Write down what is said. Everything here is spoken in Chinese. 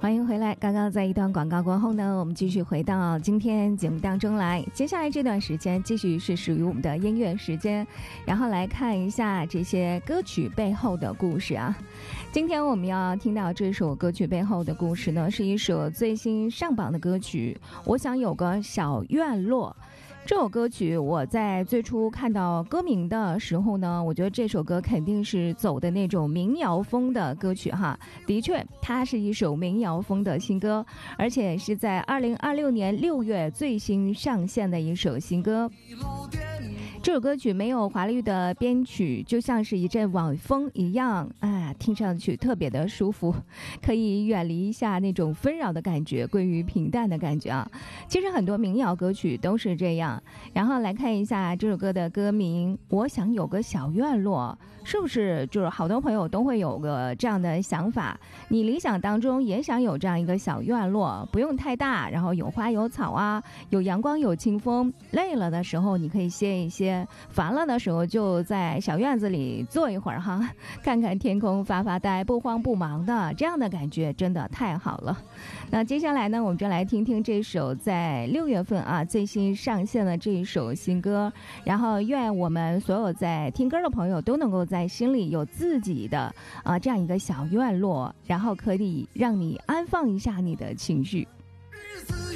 欢迎回来。刚刚在一段广告过后呢，我们继续回到今天节目当中来。接下来这段时间继续是属于我们的音乐时间，然后来看一下这些歌曲背后的故事啊。今天我们要听到这首歌曲背后的故事呢，是一首最新上榜的歌曲《我想有个小院落》。这首歌曲我在最初看到歌名的时候呢，我觉得这首歌肯定是走的那种民谣风的歌曲哈。的确，它是一首民谣风的新歌，而且是在2026年6月最新上线的一首新歌。这首歌曲没有华丽的编曲，就像是一阵晚风一样，听上去特别的舒服，可以远离一下那种纷扰的感觉，归于平淡的感觉啊。其实很多民谣歌曲都是这样。然后来看一下这首歌的歌名《我想有个小院落》，是不是就是好多朋友都会有个这样的想法？你理想当中也想有这样一个小院落，不用太大，然后有花有草啊，有阳光有清风，累了的时候你可以歇一歇，烦了的时候就在小院子里坐一会儿哈，看看天空发发呆，不慌不忙的，这样的感觉真的太好了。那接下来呢，我们就来听听这首在6月份最新上线的这一首新歌，然后愿我们所有在听歌的朋友都能够在心里有自己的这样一个小院落，然后可以让你安放一下你的情绪。